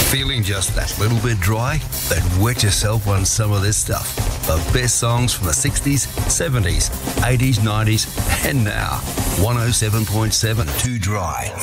Feeling just that little bit dry? Then wet yourself on some of this stuff. The best songs from the 60s, 70s, 80s, 90s, and now. 107.7 Too Dry.